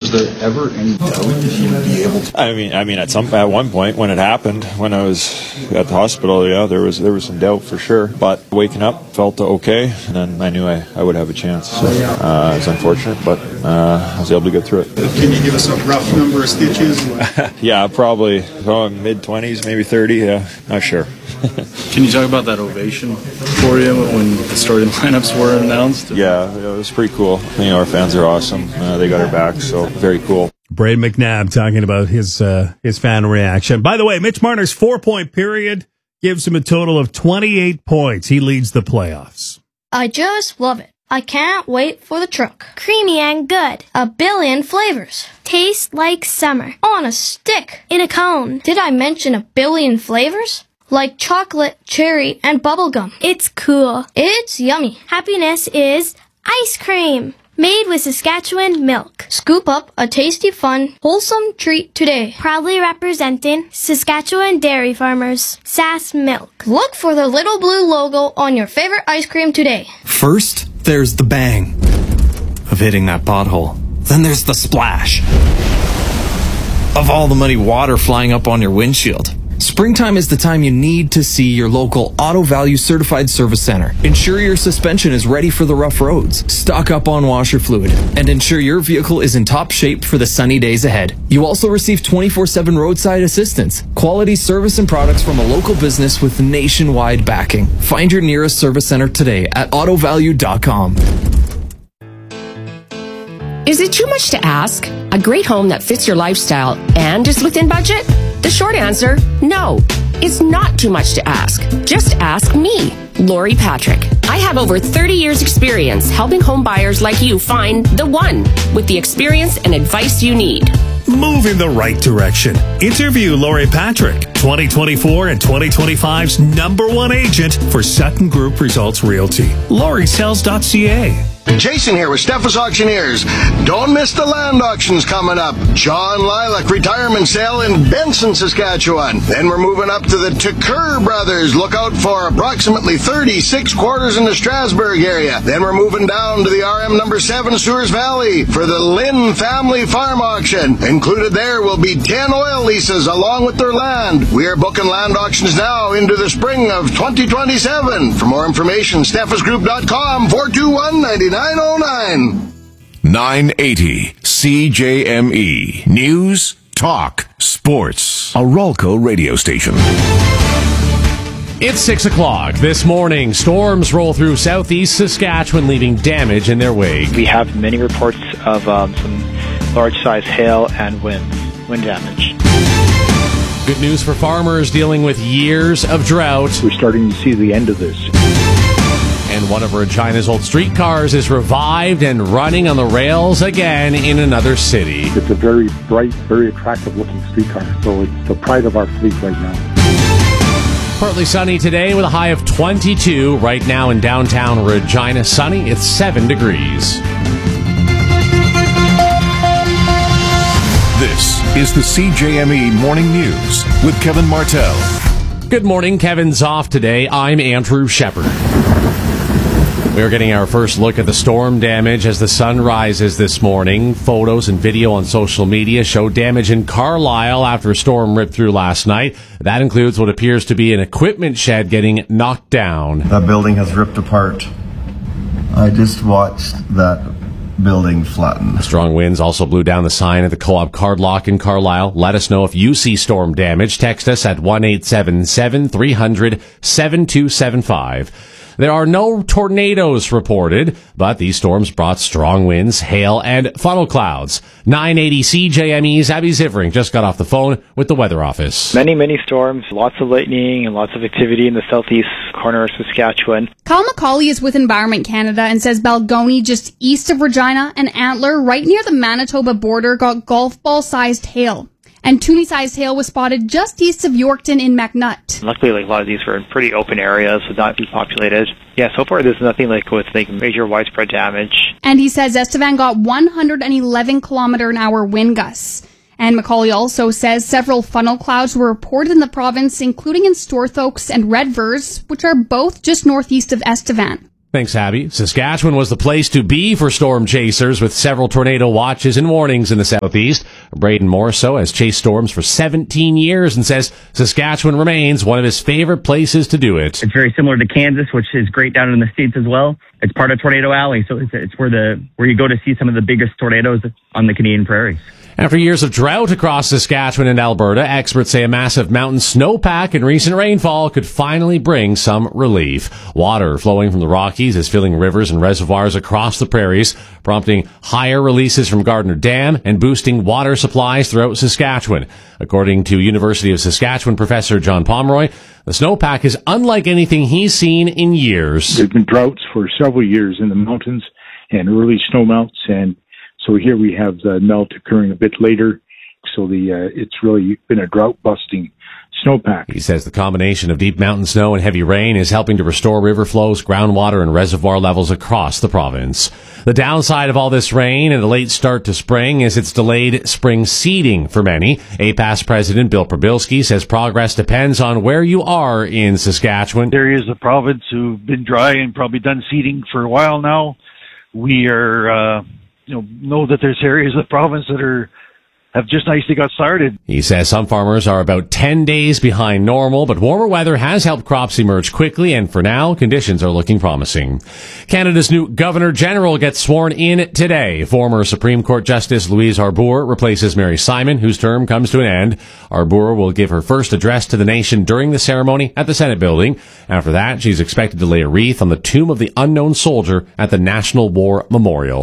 Was there ever any doubt if you would be able to? I mean, at one point when it happened, when I was at the hospital, yeah, there was some doubt for sure. But waking up, felt okay, and then I knew I would have a chance. So it was unfortunate, but I was able to get through it. Can you give us a rough number of stitches? Yeah, probably mid-20s, maybe 30. Yeah, not sure. Can you talk about that ovation for you when the starting lineups were announced? Yeah, it was pretty cool. Our fans are awesome. They got our back, so very cool. Brayden McNabb talking about his fan reaction. By the way, Mitch Marner's 4-point period gives him a total of 28 points. He leads the playoffs. I just love it. I can't wait for the truck. Creamy and good. 1 billion flavors. Tastes like summer. On a stick. In a cone. Did I mention 1 billion flavors? Like chocolate, cherry, and bubblegum. It's cool. It's yummy. Happiness is ice cream. Made with Saskatchewan milk. Scoop up a tasty, fun, wholesome treat today. Proudly representing Saskatchewan dairy farmers. Sass Milk. Look for the little blue logo on your favorite ice cream today. First, there's the bang of hitting that pothole. Then there's the splash of all the muddy water flying up on your windshield. Springtime is the time you need to see your local Auto Value Certified Service Center. Ensure your suspension is ready for the rough roads. Stock up on washer fluid and ensure your vehicle is in top shape for the sunny days ahead. You also receive 24/7 roadside assistance, quality service and products from a local business with nationwide backing. Find your nearest service center today at autovalue.com. Is it too much to ask? A great home that fits your lifestyle and is within budget? The short answer, no. It's not too much to ask. Just ask me, Lori Patrick. I have over 30 years experience helping home buyers like you find the one with the experience and advice you need. Move in the right direction. Interview Lori Patrick, 2024 and 2025's #1 agent for Sutton Group Results Realty. LoriSells.ca. Jason here with Steffes Auctioneers. Don't miss the land auctions coming up. John Lilac retirement sale in Benson, Saskatchewan. Then we're moving up to the Tucker Brothers. Look out for approximately 36 quarters in the Strasbourg area. Then we're moving down to the RM number 7 Sewers Valley for the Lynn Family Farm Auction. Included there will be 10 oil leases along with their land. We are booking land auctions now into the spring of 2027. For more information, steffesgroup.com 421-9909. 980 CJME News, Talk, Sports. A Rolco radio station. It's 6 o'clock this morning. Storms roll through southeast Saskatchewan, leaving damage in their wake. We have many reports of some large-size hail and wind damage. Good news for farmers dealing with years of drought. We're starting to see the end of this. And one of Regina's old streetcars is revived and running on the rails again in another city. It's a very bright, very attractive-looking streetcar, so it's the pride of our fleet right now. Partly sunny today with a high of 22. Right now in downtown Regina, sunny. It's 7 degrees. This is the CJME Morning News with Kevin Martell. Good morning. Kevin's off today. I'm Andrew Shepard. We're getting our first look at the storm damage as the sun rises this morning. Photos and video on social media show damage in Carlisle after a storm ripped through last night. That includes what appears to be an equipment shed getting knocked down. That building has ripped apart. I just watched that building flatten. Strong winds also blew down the sign at the Co-op Card Lock in Carlisle. Let us know if you see storm damage. Text us at 1-877-300-7275. There are no tornadoes reported, but these storms brought strong winds, hail, and funnel clouds. 980 CJME's Abby Zivering just got off the phone with the weather office. Many storms, lots of lightning, and lots of activity in the southeast corner of Saskatchewan. Kyle McCauley is with Environment Canada and says Balgony, just east of Regina, and Antler, right near the Manitoba border, got golf ball-sized hail. And Toonie-sized hail was spotted just east of Yorkton in McNutt. Luckily, a lot of these were in pretty open areas, so not too populated. Yeah, so far there's nothing with major widespread damage. And he says Estevan got 111 km/h wind gusts. And McCauley also says several funnel clouds were reported in the province, including in Storthoaks and Redvers, which are both just northeast of Estevan. Thanks, Abby. Saskatchewan was the place to be for storm chasers, with several tornado watches and warnings in the southeast. Braden Morso has chased storms for 17 years and says Saskatchewan remains one of his favorite places to do it. It's very similar to Kansas, which is great down in the States as well. It's part of Tornado Alley, so it's where you go to see some of the biggest tornadoes on the Canadian prairies. After years of drought across Saskatchewan and Alberta, experts say a massive mountain snowpack and recent rainfall could finally bring some relief. Water flowing from the Rockies is filling rivers and reservoirs across the prairies, prompting higher releases from Gardner Dam and boosting water supplies throughout Saskatchewan. According to University of Saskatchewan professor John Pomeroy, the snowpack is unlike anything he's seen in years. There's been droughts for several years in the mountains and early snowmelts, and so here we have the melt occurring a bit later. So it's really been a drought-busting snowpack. He says the combination of deep mountain snow and heavy rain is helping to restore river flows, groundwater, and reservoir levels across the province. The downside of all this rain and a late start to spring is it's delayed spring seeding for many. APAS President Bill Probilski says progress depends on where you are in Saskatchewan. Areas of the province who've been dry and probably done seeding for a while now. We are, know that there's areas of the province that have just nicely got started. He says some farmers are about 10 days behind normal, but warmer weather has helped crops emerge quickly, and for now, conditions are looking promising. Canada's new Governor General gets sworn in today. Former Supreme Court Justice Louise Arbour replaces Mary Simon, whose term comes to an end. Arbour will give her first address to the nation during the ceremony at the Senate building. After that, she's expected to lay a wreath on the tomb of the unknown soldier at the National War Memorial.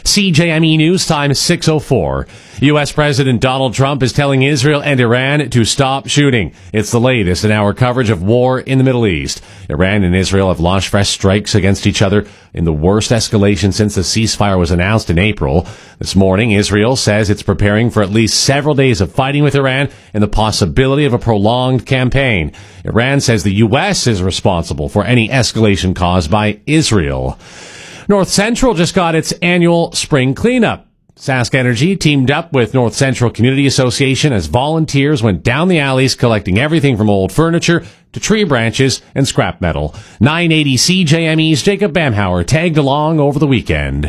CJME News Time 6:04. U.S. President Donald Trump is telling Israel and Iran to stop shooting. It's the latest in our coverage of war in the Middle East. Iran and Israel have launched fresh strikes against each other in the worst escalation since the ceasefire was announced in April. This morning, Israel says it's preparing for at least several days of fighting with Iran and the possibility of a prolonged campaign. Iran says the U.S. is responsible for any escalation caused by Israel. North Central just got its annual spring cleanup. Sask Energy teamed up with North Central Community Association as volunteers went down the alleys collecting everything from old furniture to tree branches and scrap metal. 980 CJME's Jacob Bamhauer tagged along over the weekend.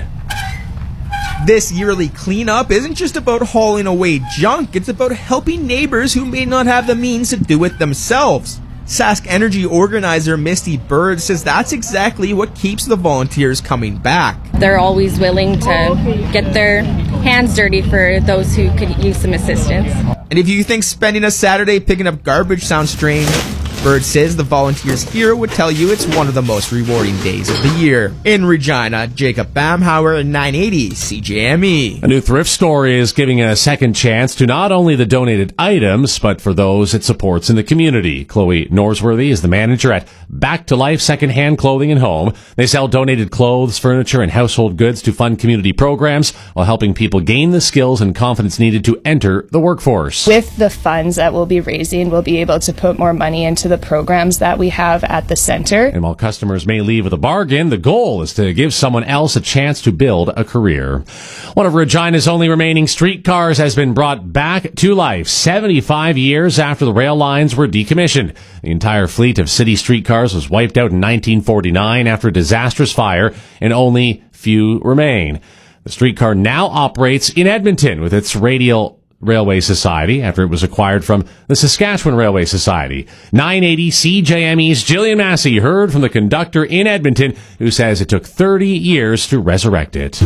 This yearly cleanup isn't just about hauling away junk, it's about helping neighbors who may not have the means to do it themselves. Sask Energy organizer Misty Bird says that's exactly what keeps the volunteers coming back. They're always willing to get their hands dirty for those who could use some assistance. And if you think spending a Saturday picking up garbage sounds strange, Bird says the volunteers here would tell you it's one of the most rewarding days of the year. In Regina, Jacob Bamhauer, 980 CJME. A new thrift store is giving a second chance to not only the donated items, but for those it supports in the community. Chloe Norsworthy is the manager at Back to Life Secondhand Clothing and Home. They sell donated clothes, furniture, and household goods to fund community programs while helping people gain the skills and confidence needed to enter the workforce. With the funds that we'll be raising, we'll be able to put more money into the programs that we have at the center. And while customers may leave with a bargain, the goal is to give someone else a chance to build a career. One of Regina's only remaining streetcars has been brought back to life 75 years after the rail lines were decommissioned. The entire fleet of city streetcars was wiped out in 1949 after a disastrous fire, and only few remain. The streetcar now operates in Edmonton with its Radial Railway Society after it was acquired from the Saskatchewan Railway Society. 980 CJME's Jillian Massey heard from the conductor in Edmonton, who says it took 30 years to resurrect it.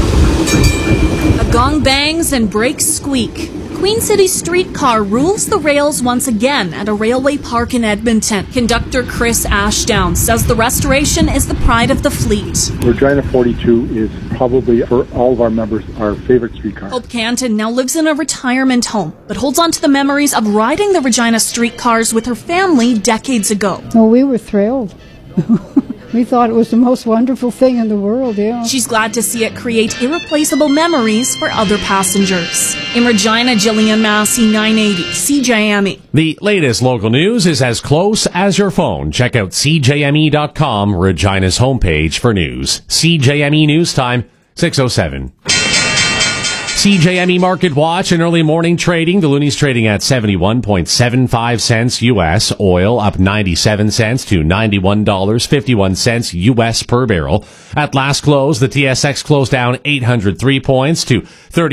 A gong bangs and brakes squeak. Queen City streetcar rules the rails once again at a railway park in Edmonton. Conductor Chris Ashdown says the restoration is the pride of the fleet. Regina 42 is probably, for all of our members, our favorite streetcar. Hope Canton now lives in a retirement home, but holds on to the memories of riding the Regina streetcars with her family decades ago. Oh, we were thrilled. We thought it was the most wonderful thing in the world, yeah. She's glad to see it create irreplaceable memories for other passengers. In Regina, Jillian Massey, 980 CJME. The latest local news is as close as your phone. Check out CJME.com, Regina's homepage for news. CJME News Time, 6:07. CJME Market Watch and early morning trading. The Looney's trading at 71.75 cents U.S. Oil up 97 cents to $91.51 U.S. per barrel. At last close, the TSX closed down 803 points to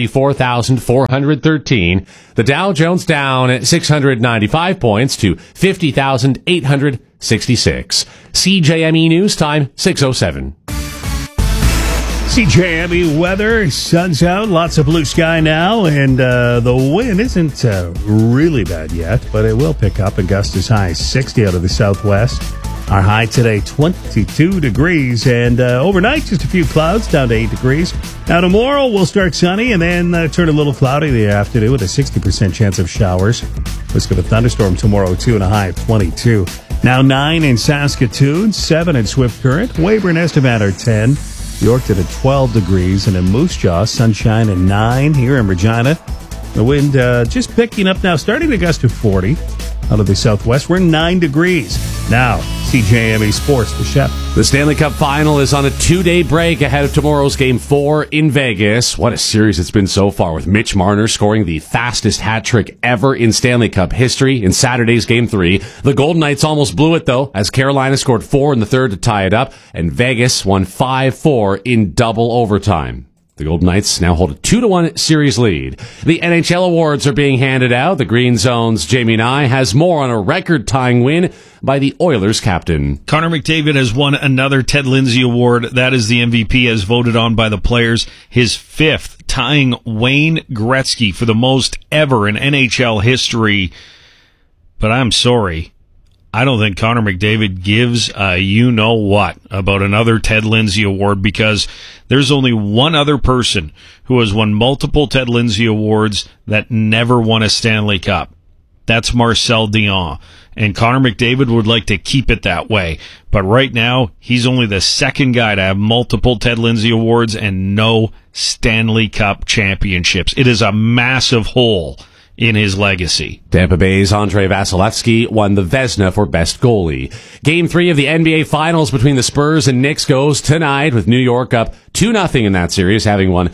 34,413. The Dow Jones down at 695 points to 50,866. CJME News Time, 6:07. CJME weather, sun's out, lots of blue sky now, and the wind isn't really bad yet, but it will pick up and gust as high as 60 out of the southwest. Our high today, 22 degrees, and overnight, just a few clouds, down to 8 degrees. Now tomorrow, we'll start sunny and then turn a little cloudy in the afternoon with a 60% chance of showers. Risk of a thunderstorm tomorrow, too, and a high of 22. Now 9 in Saskatoon, 7 in Swift Current, Weyburn Estevan 10. Yorkton at 12 degrees, and in Moose Jaw, sunshine at 9 here in Regina. The wind just picking up now, starting to gust to 40 out of the southwest. We're 9 degrees. Now, CJME Sports, the Shep. The Stanley Cup Final is on a 2-day break ahead of tomorrow's Game 4 in Vegas. What a series it's been so far, with Mitch Marner scoring the fastest hat trick ever in Stanley Cup history in Saturday's Game 3. The Golden Knights almost blew it, though, as Carolina scored 4 in the third to tie it up, and Vegas won 5-4 in double overtime. The Golden Knights now hold a 2-1 series lead. The NHL awards are being handed out. The Green Zone's Jamie Nye has more on a record-tying win by the Oilers captain. Connor McDavid has won another Ted Lindsay Award. That is the MVP as voted on by the players. His 5th, tying Wayne Gretzky for the most ever in NHL history. But I'm sorry, I don't think Connor McDavid gives a you-know-what about another Ted Lindsay Award, because there's only one other person who has won multiple Ted Lindsay Awards that never won a Stanley Cup. That's Marcel Dion. And Connor McDavid would like to keep it that way. But right now, he's only the second guy to have multiple Ted Lindsay Awards and no Stanley Cup championships. It is a massive hole in his legacy. Tampa Bay's Andrei Vasilevsky won the Vezina for best goalie. Game 3 of the NBA Finals between the Spurs and Knicks goes tonight, with New York up 2-0 in that series, having won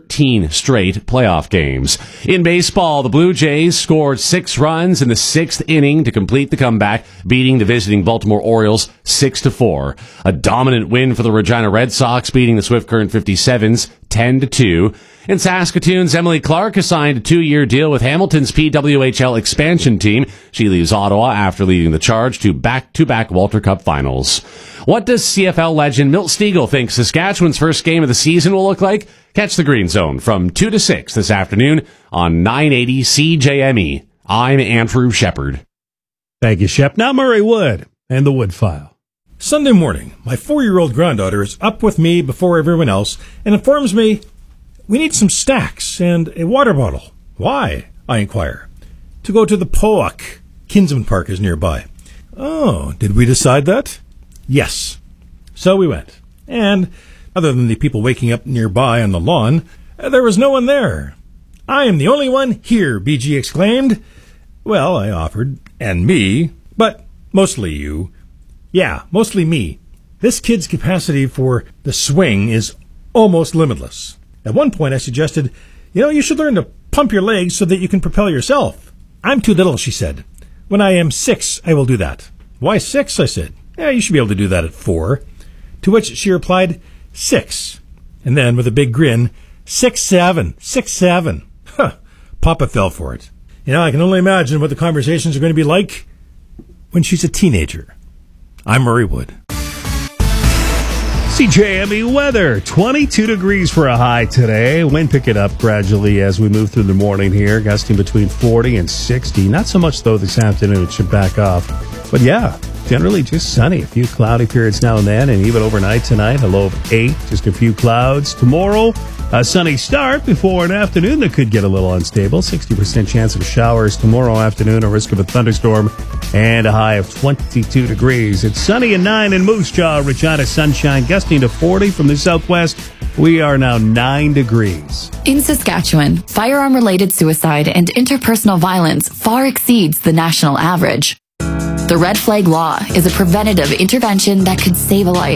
13 straight playoff games. In baseball, the Blue Jays scored 6 runs in the 6th inning to complete the comeback, beating the visiting Baltimore Orioles 6-4. A dominant win for the Regina Red Sox, beating the Swift Current 57s 10-2. In Saskatoon's Emily Clark has signed a 2-year deal with Hamilton's PWHL expansion team. She leaves Ottawa after leading the charge to back-to-back Walter Cup finals. What does CFL legend Milt Stegall think Saskatchewan's first game of the season will look like? Catch the Green Zone from 2 to 6 this afternoon on 980 CJME. I'm Andrew Shepard. Thank you, Shep. Now Murray Wood and the Wood File. Sunday morning, my 4-year-old granddaughter is up with me before everyone else and informs me we need some snacks and a water bottle. Why? I inquire. To go to the Poak. Kinsman Park is nearby. Oh, did we decide that? Yes. So we went. And other than the people waking up nearby on the lawn, there was no one there. I am the only one here, BG exclaimed. Well, I offered, and me, but mostly you. Yeah, mostly me. This kid's capacity for the swing is almost limitless. At one point, I suggested, you should learn to pump your legs so that you can propel yourself. I'm too little, she said. When I am 6, I will do that. Why 6? I said. Yeah, you should be able to do that at 4. To which she replied, 6. And then, with a big grin, 6'7", 6'7". Huh. Papa fell for it. I can only imagine what the conversations are going to be like when she's a teenager. I'm Murray Wood. CJME weather, 22 degrees for a high today. Wind picking up gradually as we move through the morning here, gusting between 40 and 60. Not so much, though, this afternoon. It should back off. But yeah, generally just sunny. A few cloudy periods now and then, and even overnight tonight, a low of 8, just a few clouds. Tomorrow, a sunny start before an afternoon that could get a little unstable. 60% chance of showers tomorrow afternoon, a risk of a thunderstorm, and a high of 22 degrees. It's sunny at 9 in Moose Jaw, Regina sunshine, gusting to 40 from the southwest. We are now 9 degrees. In Saskatchewan, firearm-related suicide and interpersonal violence far exceeds the national average. The Red Flag Law is a preventative intervention that could save a life.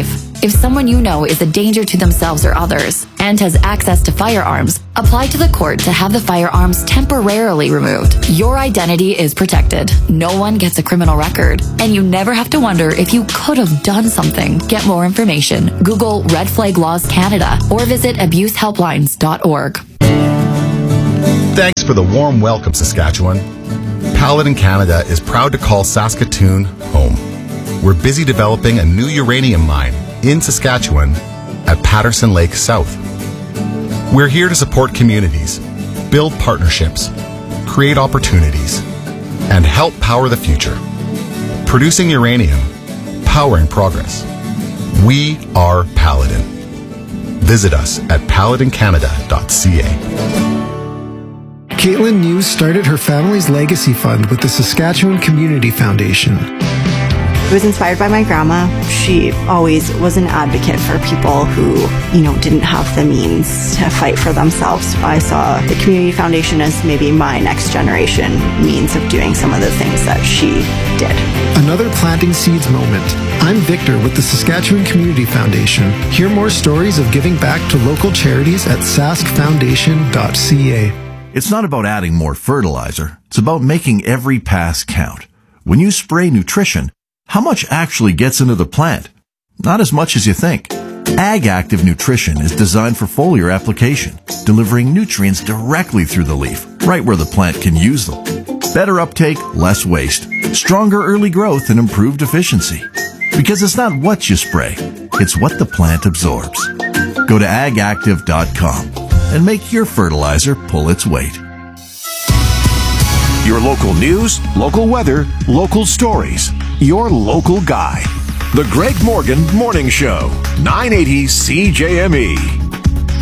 If someone you know is a danger to themselves or others and has access to firearms, apply to the court to have the firearms temporarily removed. Your identity is protected. No one gets a criminal record, and you never have to wonder if you could have done something. Get more information. Google Red Flag Laws Canada or visit abusehelplines.org. Thanks for the warm welcome, Saskatchewan. Paladin Canada is proud to call Saskatoon home. We're busy developing a new uranium mine in Saskatchewan at Patterson Lake South. We're here to support communities, build partnerships, create opportunities, and help power the future. Producing uranium, powering progress. We are Paladin. Visit us at paladincanada.ca. Caitlin News started her family's legacy fund with the Saskatchewan Community Foundation. I was inspired by my grandma. She always was an advocate for people who, didn't have the means to fight for themselves. I saw the Community Foundation as maybe my next generation means of doing some of the things that she did. Another planting seeds moment. I'm Victor with the Saskatchewan Community Foundation. Hear more stories of giving back to local charities at saskfoundation.ca. It's not about adding more fertilizer. It's about making every pass count. When you spray nutrition, how much actually gets into the plant? Not as much as you think. Ag Active Nutrition is designed for foliar application, delivering nutrients directly through the leaf, right where the plant can use them. Better uptake, less waste, stronger early growth, and improved efficiency. Because it's not what you spray, it's what the plant absorbs. Go to agactive.com and make your fertilizer pull its weight. Your local news, local weather, local stories. Your local guy. The Greg Morgan Morning Show, 980 CJME.